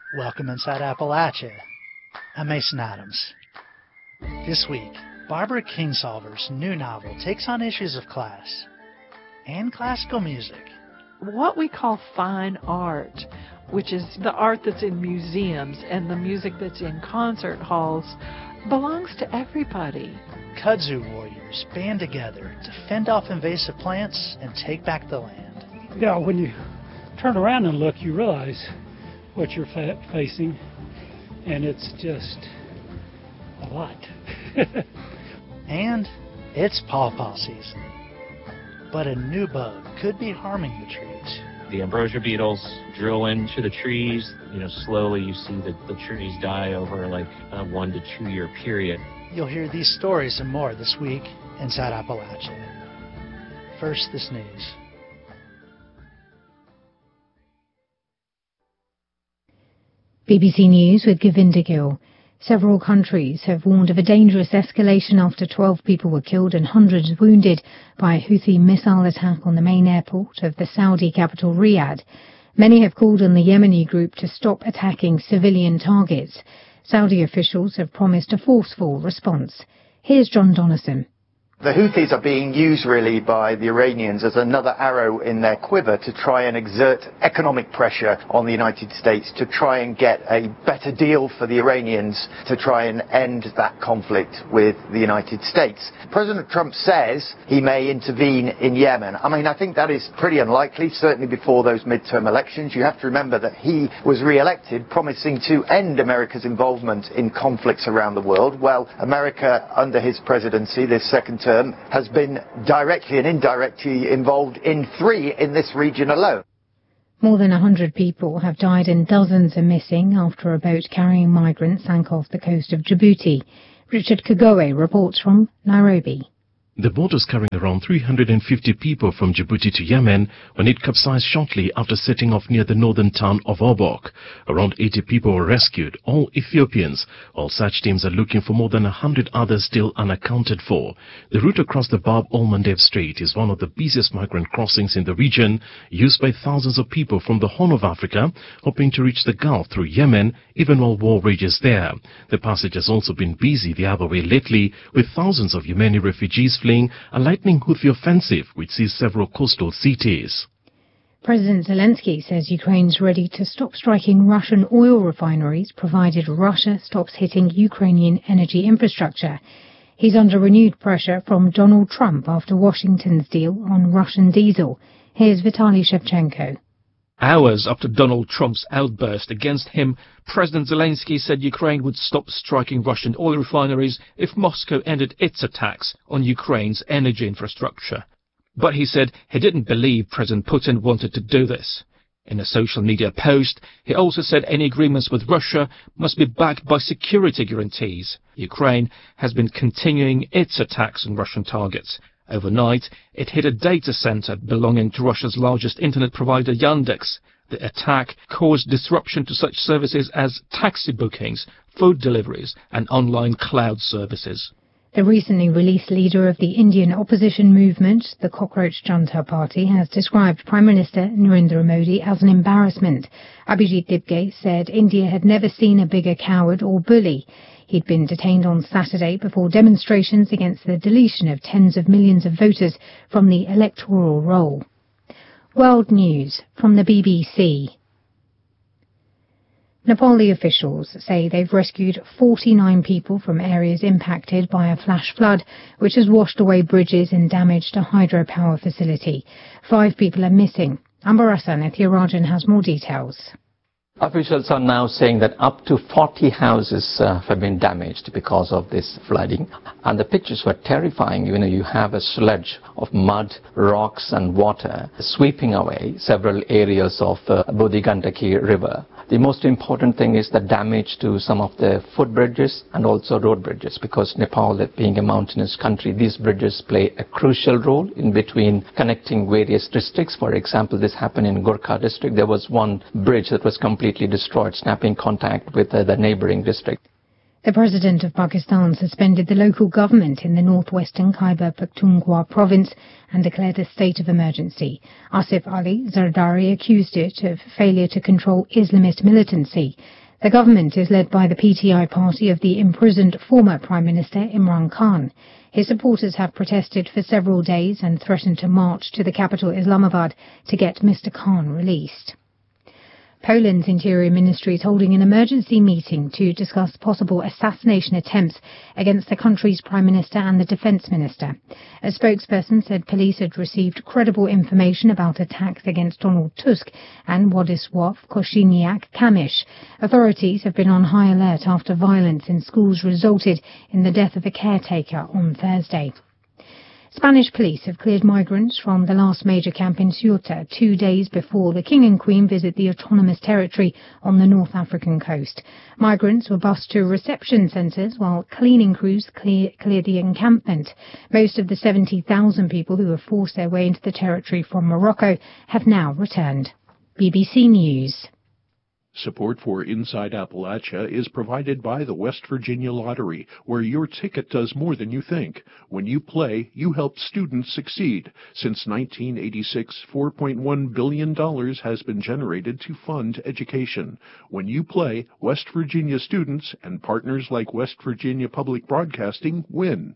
Welcome inside Appalachia. I'm Mason Adams. This week, Barbara Kingsolver's new novel takes on issues of class and classical music. What we call fine art, which is the art that's in museums and the music that's in concert halls, belongs to everybody. Kudzu warriors band together to fend off invasive plants and take back the land. Yeah, when you turn around and look, you realize what you're facing, and it's just a lot. And it's pawpaw season. But a new bug could be harming the trees. The ambrosia beetles drill into the trees. Slowly you see the trees die over like a 1 to 2 year period. You'll hear these stories and more this week inside Appalachia. First, this news. BBC News with Govinda Gill. Several countries have warned of a dangerous escalation after 12 people were killed and hundreds wounded by a Houthi missile attack on the main airport of the Saudi capital Riyadh. Many have called on the Yemeni group to stop attacking civilian targets. Saudi officials have promised a forceful response. Here's John Donison. The Houthis are being used really by the Iranians as another arrow in their quiver to try and exert economic pressure on the United States to try and get a better deal for the Iranians to try and end that conflict with the United States. President Trump says he may intervene in Yemen. I think that is pretty unlikely, certainly before those midterm elections. You have to remember that he was re-elected promising to end America's involvement in conflicts around the world. Well, America under his presidency, this second term, has been directly and indirectly involved in 3 in this region alone. More than 100 people have died and dozens are missing after a boat carrying migrants sank off the coast of Djibouti. Richard Kagoe reports from Nairobi. The boat was carrying around 350 people from Djibouti to Yemen when it capsized shortly after setting off near the northern town of Obok. Around 80 people were rescued, all Ethiopians, while search teams are looking for more than 100 others still unaccounted for. The route across the Bab el-Mandeb Strait is one of the busiest migrant crossings in the region, used by thousands of people from the Horn of Africa, hoping to reach the Gulf through Yemen, even while war rages there. The passage has also been busy the other way lately, with thousands of Yemeni refugees fleeing a lightning Houthi offensive which sees several coastal cities. President Zelensky says Ukraine's ready to stop striking Russian oil refineries provided Russia stops hitting Ukrainian energy infrastructure. He's under renewed pressure from Donald Trump after Washington's deal on Russian diesel. Here's Vitaly Shevchenko. Hours after Donald Trump's outburst against him, President Zelensky said Ukraine would stop striking Russian oil refineries if Moscow ended its attacks on Ukraine's energy infrastructure. But he said he didn't believe President Putin wanted to do this. In a social media post, he also said any agreements with Russia must be backed by security guarantees. Ukraine has been continuing its attacks on Russian targets. Overnight, it hit a data center belonging to Russia's largest internet provider, Yandex. The attack caused disruption to such services as taxi bookings, food deliveries, and online cloud services. The recently released leader of the Indian opposition movement, the Cockroach Junta Party, has described Prime Minister Narendra Modi as an embarrassment. Abhijit Dibge said India had never seen a bigger coward or bully. He'd been detained on Saturday before demonstrations against the deletion of tens of millions of voters from the electoral roll. World News from the BBC. Nepali officials say they've rescued 49 people from areas impacted by a flash flood, which has washed away bridges and damaged a hydropower facility. 5 people are missing. Ambarasa Nithya has more details. Officials are now saying that up to 40 houses have been damaged because of this flooding. And the pictures were terrifying. You have a sludge of mud, rocks and water sweeping away several areas of Bodhi Gandaki River. The most important thing is the damage to some of the footbridges and also road bridges, because Nepal, being a mountainous country, these bridges play a crucial role in between connecting various districts. For example, this happened in Gorkha district. There was one bridge that was completely destroyed, snapping contact with the neighboring district. The President of Pakistan suspended the local government in the northwestern Khyber Pakhtunkhwa province and declared a state of emergency. Asif Ali Zardari accused it of failure to control Islamist militancy. The government is led by the PTI party of the imprisoned former Prime Minister Imran Khan. His supporters have protested for several days and threatened to march to the capital Islamabad to get Mr. Khan released. Poland's Interior Ministry is holding an emergency meeting to discuss possible assassination attempts against the country's Prime Minister and the Defence Minister. A spokesperson said police had received credible information about attacks against Donald Tusk and Władysław Kosiniak-Kamysz. Authorities have been on high alert after violence in schools resulted in the death of a caretaker on Thursday. Spanish police have cleared migrants from the last major camp in Ceuta 2 days before the King and Queen visit the autonomous territory on the North African coast. Migrants were bused to reception centres while cleaning crews cleared the encampment. Most of the 70,000 people who have forced their way into the territory from Morocco have now returned. BBC News. Support for Inside Appalachia is provided by the West Virginia Lottery, where your ticket does more than you think. When you play, you help students succeed. Since 1986, $4.1 billion has been generated to fund education. When you play, West Virginia students and partners like West Virginia Public Broadcasting win.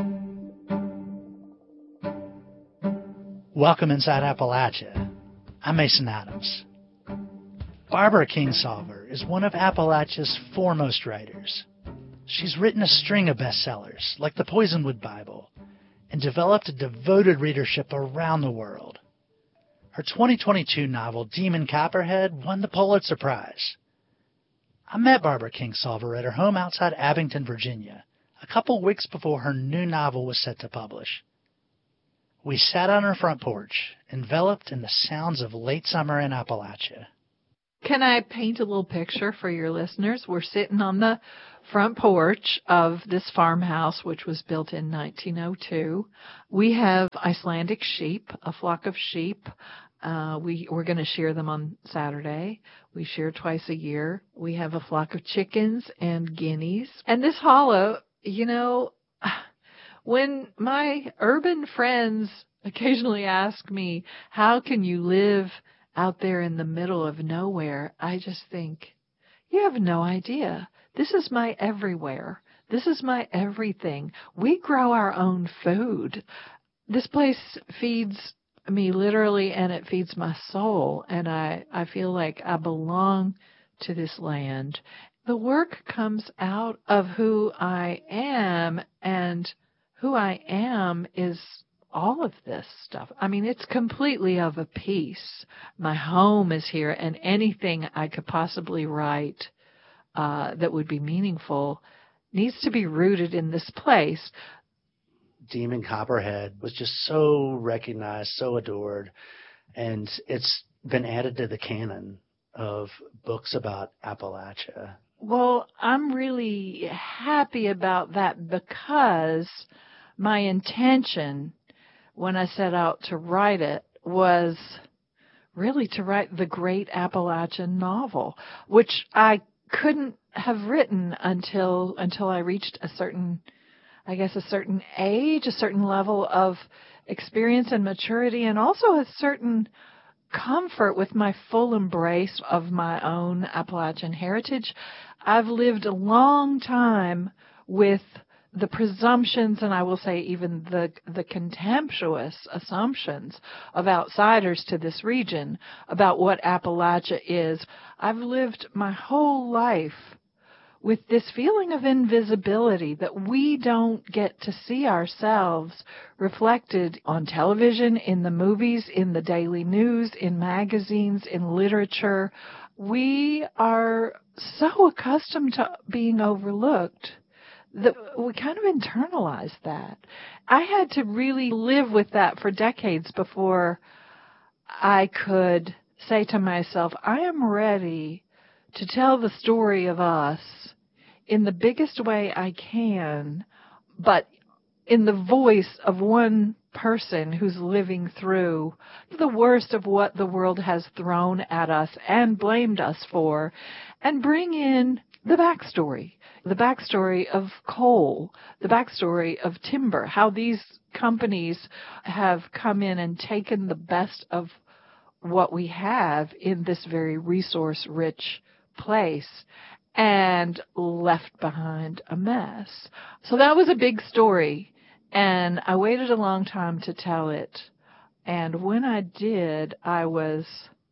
Welcome Inside Appalachia. I'm Mason Adams. Barbara Kingsolver is one of Appalachia's foremost writers. She's written a string of bestsellers, like the Poisonwood Bible, and developed a devoted readership around the world. Her 2022 novel, Demon Copperhead, won the Pulitzer Prize. I met Barbara Kingsolver at her home outside Abington, Virginia, a couple weeks before her new novel was set to publish. We sat on her front porch, enveloped in the sounds of late summer in Appalachia. Can I paint a little picture for your listeners? We're sitting on the front porch of this farmhouse, which was built in 1902. We have Icelandic sheep, a flock of sheep. We're going to shear them on Saturday. We shear twice a year. We have a flock of chickens and guineas. And this hollow, when my urban friends occasionally ask me, how can you live out there in the middle of nowhere, I just think, you have no idea. This is my everywhere. This is my everything. We grow our own food. This place feeds me literally, and it feeds my soul, and I feel like I belong to this land. The work comes out of who I am, and who I am is all of this stuff. I mean, it's completely of a piece. My home is here, and anything I could possibly write that would be meaningful needs to be rooted in this place. Demon Copperhead was just so recognized, so adored, and it's been added to the canon of books about Appalachia. Well, I'm really happy about that, because my intention when I set out to write it was really to write the great Appalachian novel, which I couldn't have written until I reached a certain age, a certain level of experience and maturity, and also a certain comfort with my full embrace of my own Appalachian heritage. I've lived a long time with the presumptions, and I will say even the contemptuous assumptions of outsiders to this region about what Appalachia is. I've lived my whole life with this feeling of invisibility, that we don't get to see ourselves reflected on television, in the movies, in the daily news, in magazines, in literature. We are so accustomed to being overlooked that we kind of internalize that. I had to really live with that for decades before I could say to myself, I am ready to tell the story of us in the biggest way I can, but in the voice of one person who's living through the worst of what the world has thrown at us and blamed us for, and bring in the backstory of coal, the backstory of timber, how these companies have come in and taken the best of what we have in this very resource-rich place and left behind a mess. So that was a big story, and I waited a long time to tell it. And when I did, I was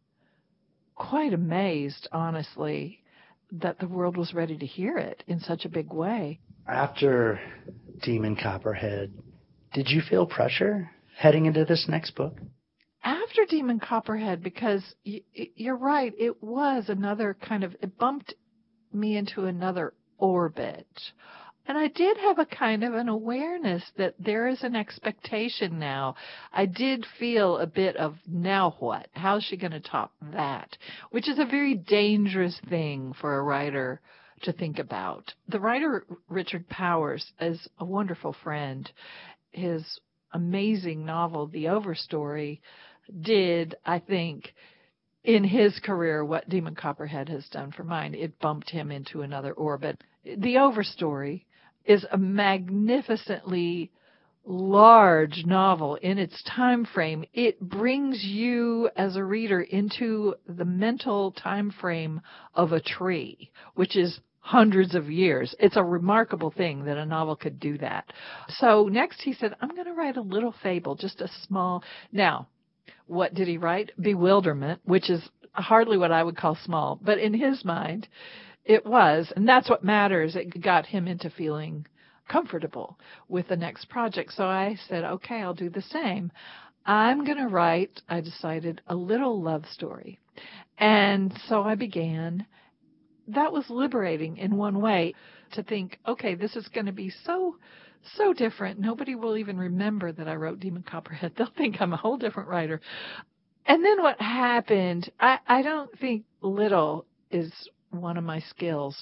quite amazed, honestly, that the world was ready to hear it in such a big way. After Demon Copperhead, did you feel pressure heading into this next book? After Demon Copperhead, because you're right, it was another it bumped me into another orbit. And I did have a kind of an awareness that there is an expectation now. I did feel a bit of, now what? How's she going to top that? Which is a very dangerous thing for a writer to think about. The writer, Richard Powers, is a wonderful friend. His amazing novel, The Overstory, did, I think, in his career what Demon Copperhead has done for mine. It bumped him into another orbit. The Overstory is a magnificently large novel in its time frame. It brings you as a reader into the mental time frame of a tree, which is hundreds of years. It's a remarkable thing that a novel could do that. So next he said, I'm going to write a little fable, just a small. Now, what did he write? Bewilderment, which is hardly what I would call small, but in his mind, it was, and that's what matters. It got him into feeling comfortable with the next project. So I said, okay, I'll do the same. I'm going to write, I decided, a little love story. And so I began. That was liberating in one way, to think, okay, this is going to be so different. Nobody will even remember that I wrote Demon Copperhead. They'll think I'm a whole different writer. And then what happened, I don't think little is one of my skills.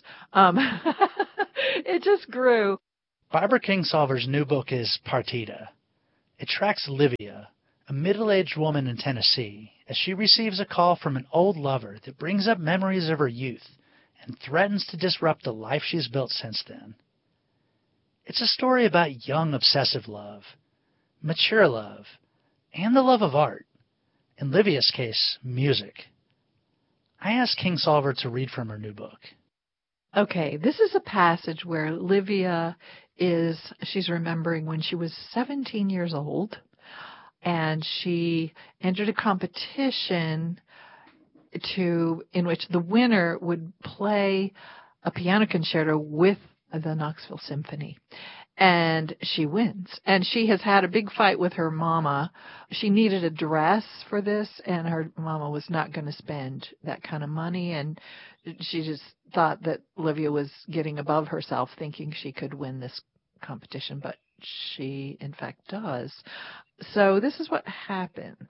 It just grew. Barbara Kingsolver's new book is Partida. It tracks Livia, a middle-aged woman in Tennessee, as she receives a call from an old lover that brings up memories of her youth and threatens to disrupt the life she's built since then. It's a story about young, obsessive love, mature love, and the love of art. In Livia's case, music. I asked Kingsolver to read from her new book. Okay, this is a passage where Livia she's remembering when she was 17 years old, and she entered a competition in which the winner would play a piano concerto with the Knoxville Symphony. And she wins. And she has had a big fight with her mama. She needed a dress for this, and her mama was not going to spend that kind of money. And she just thought that Livia was getting above herself, thinking she could win this competition. But she, in fact, does. So this is what happens.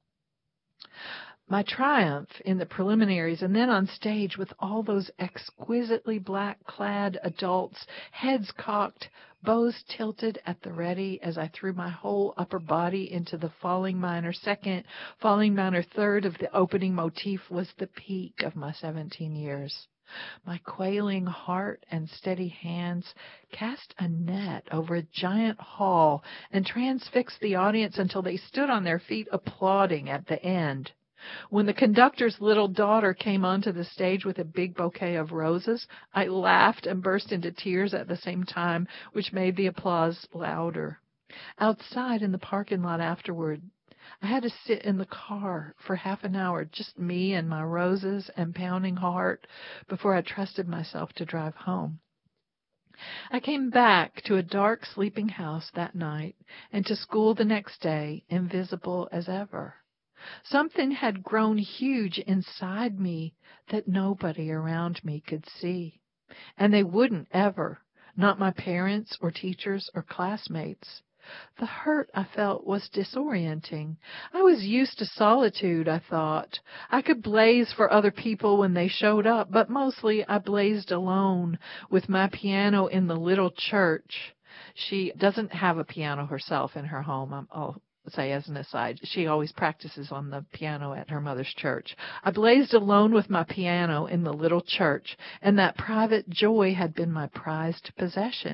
My triumph in the preliminaries, and then on stage with all those exquisitely black-clad adults, heads cocked, bows tilted at the ready as I threw my whole upper body into the falling minor second, falling minor third of the opening motif, was the peak of my 17 years. My quailing heart and steady hands cast a net over a giant hall and transfixed the audience until they stood on their feet applauding at the end. When the conductor's little daughter came onto the stage with a big bouquet of roses, I laughed and burst into tears at the same time, which made the applause louder. Outside in the parking lot afterward, I had to sit in the car for half an hour, just me and my roses and pounding heart, before I trusted myself to drive home. I came back to a dark sleeping house that night and to school the next day, invisible as ever. Something had grown huge inside me that nobody around me could see. And they wouldn't ever, not my parents or teachers or classmates. The hurt I felt was disorienting. I was used to solitude, I thought. I could blaze for other people when they showed up, but mostly I blazed alone with my piano in the little church. She doesn't have a piano herself in her home. I'll say as an aside, she always practices on the piano at her mother's church. I blazed alone with my piano in the little church, and that private joy had been my prized possession.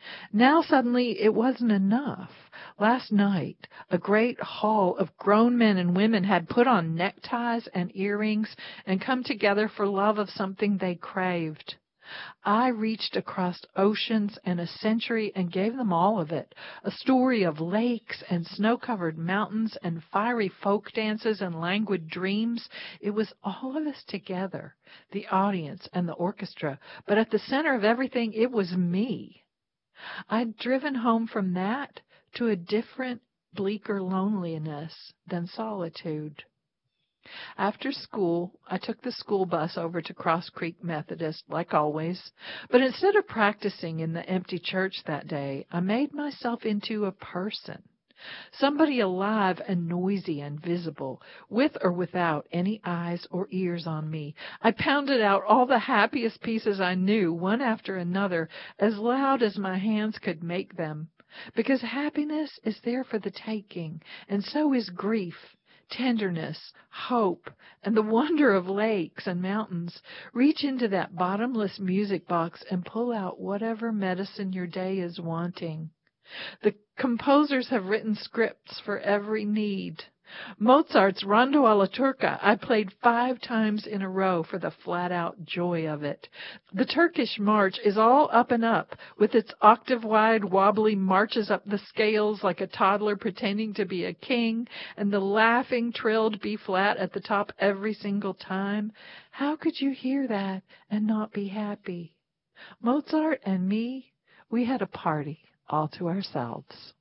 Now suddenly it wasn't enough. Last night, a great hall of grown men and women had put on neckties and earrings and come together for love of something they craved. I reached across oceans and a century and gave them all of it, a story of lakes and snow-covered mountains and fiery folk dances and languid dreams. It was all of us together, the audience and the orchestra, but at the center of everything, it was me. I'd driven home from that to a different, bleaker loneliness than solitude. After school, I took the school bus over to Cross Creek Methodist, like always, but instead of practicing in the empty church that day, I made myself into a person, somebody alive and noisy and visible, with or without any eyes or ears on me. I pounded out all the happiest pieces I knew, one after another, as loud as my hands could make them, because happiness is there for the taking, and so is grief, tenderness, hope, and the wonder of lakes and mountains. Reach into that bottomless music box and pull out whatever medicine your day is wanting. The composers have written scripts for every need. Mozart's Rondo alla Turca I played 5 times in a row for the flat-out joy of it. The Turkish march is all up and up, with its octave-wide wobbly marches up the scales like a toddler pretending to be a king, and the laughing trilled B-flat at the top every single time. How could you hear that and not be happy? Mozart and me, we had a party all to ourselves.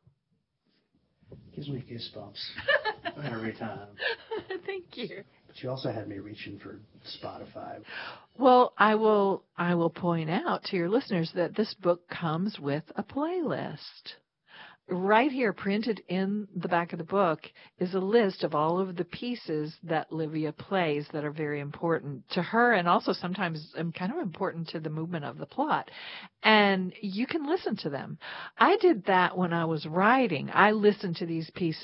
Gives me goosebumps every time. Thank you. But you also had me reaching for Spotify. Well, I will point out to your listeners that this book comes with a playlist. Right here, printed in the back of the book, is a list of all of the pieces that Livia plays that are very important to her and also sometimes kind of important to the movement of the plot. And you can listen to them. I did that when I was writing. I listened to these pieces